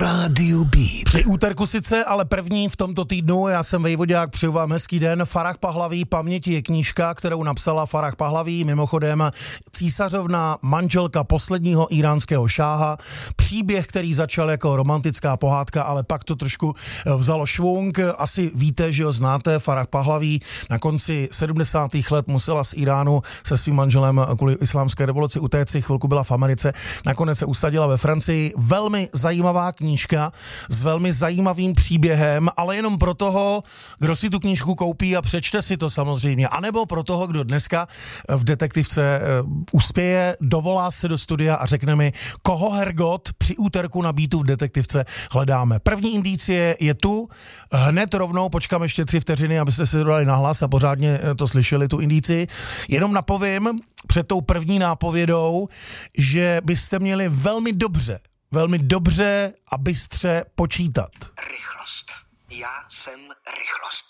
Rádiu B. Při úterku sice, ale první v tomto týdnu. Já jsem Vejvodák, přeju vám hezký den. Farah Pahlaví, Paměti je knížka, kterou napsala Farah Pahlaví, mimochodem císařovna, manželka posledního íránského šáha. Příběh, který začal jako romantická pohádka, ale pak to trošku vzalo švung. Asi víte, že ho znáte, Farah Pahlaví na konci 70. let musela z Iránu se svým manželem kvůli islámské revoluci utéci, chvilku byla v Americe, nakonec se usadila ve Francii. Velmi zajímavá knížka s velmi zajímavým příběhem, ale jenom pro toho, kdo si tu knížku koupí a přečte si to samozřejmě, anebo pro toho, kdo dneska v Detektivce uspěje, dovolá se do studia a řekne mi, koho hergot při úterku na Beatu v Detektivce hledáme. První indicie je tu, hned rovnou, počkám ještě 3 vteřiny, abyste si to dali nahlas a pořádně to slyšeli, tu indici. Jenom napovím před tou první nápovědou, že byste měli velmi dobře a bystře počítat. Rychlost. Já jsem rychlost.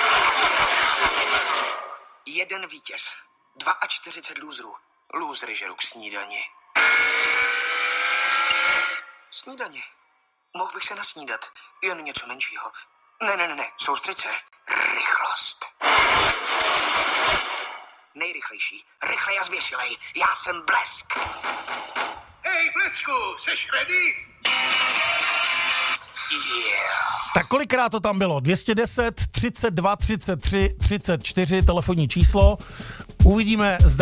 1 vítěz. 42 lůzrů. Lůzry žerou k snídani. Snídani. Mohl bych se nasnídat. Jen něco menšího. Ne. Soustřeď se. Rychlost. Nejrychlejší. Rychlej a zběsilej. Já jsem Blesk. Hej, Blesku, seš ready? Yeah. Tak kolikrát to tam bylo? 210, 32, 33, 34, telefonní číslo. Uvidíme, zda